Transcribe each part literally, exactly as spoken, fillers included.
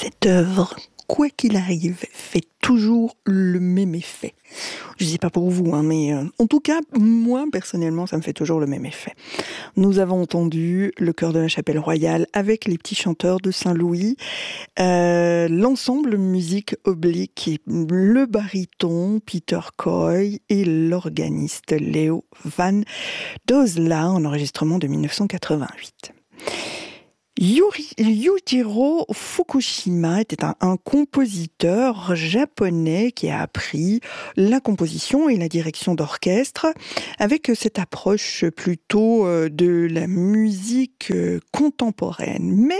Cette œuvre, quoi qu'il arrive, fait toujours le même effet. Je ne sais pas pour vous, hein, mais euh, en tout cas, moi, personnellement, ça me fait toujours le même effet. Nous avons entendu le chœur de la Chapelle Royale avec les petits chanteurs de Saint-Louis, euh, l'ensemble musique oblique, le baryton Peter Coy et l'organiste Leo Van Dozla en enregistrement de dix-neuf cent quatre-vingt-huit. Yuri, Yujiro Fukushima était un, un compositeur japonais qui a appris la composition et la direction d'orchestre avec cette approche plutôt de la musique contemporaine. Mais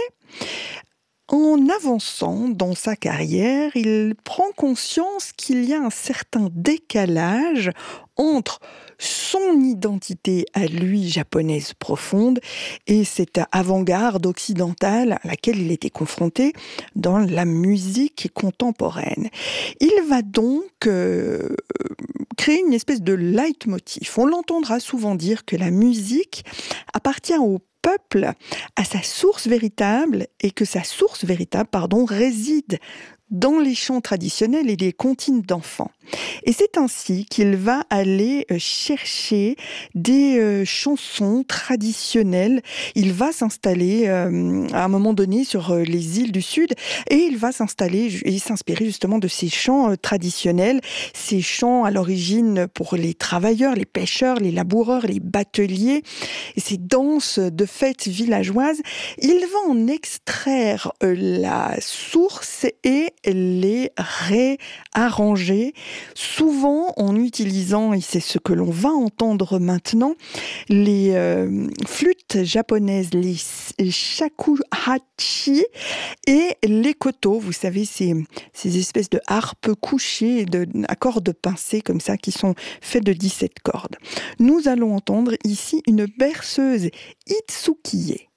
en avançant dans sa carrière, il prend conscience qu'il y a un certain décalage entre son identité à lui japonaise profonde et cette avant-garde occidentale à laquelle il était confronté dans la musique contemporaine. Il va donc euh, créer une espèce de leitmotiv. On l'entendra souvent dire que la musique appartient au peuple, à sa source véritable, et que sa source véritable, pardon, réside dans les chants traditionnels et les comptines d'enfants. Et c'est ainsi qu'il va aller chercher des euh, chansons traditionnelles. Il va s'installer euh, à un moment donné sur les îles du Sud et il va s'installer et s'inspirer justement de ces chants euh, traditionnels, ces chants à l'origine pour les travailleurs, les pêcheurs, les laboureurs, les bateliers, et ces danses de fêtes villageoises. Il va en extraire euh, la source et les réarranger, souvent en utilisant, et c'est ce que l'on va entendre maintenant, les euh, flûtes japonaises, les shakuhachi et les koto. Vous savez, ces, ces espèces de harpes couchées, de, à cordes pincées comme ça, qui sont faites de dix-sept cordes. Nous allons entendre ici une berceuse Itsukiye.